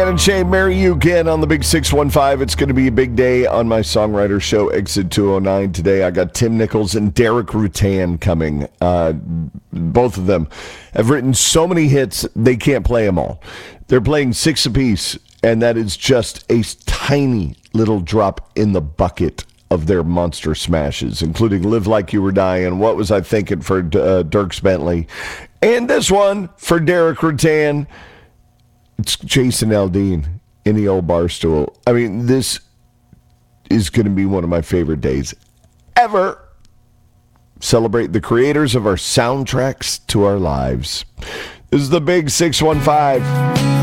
and Shay, marry you again on the Big 615. It's going to be a big day on my songwriter show, Exit 209. Today I got Tim Nichols and Derek Rutan coming. Both of them have written so many hits, they can't play them all. They're playing 6 apiece, and that is just a tiny little drop in the bucket of their monster smashes, including Live Like You Were Dying, What Was I Thinking for Dierks Bentley, and this one for Derek Rutan. It's Jason Aldean in the old bar stool. I mean, this is going to be one of my favorite days ever. Celebrate the creators of our soundtracks to our lives. This is the Big 615.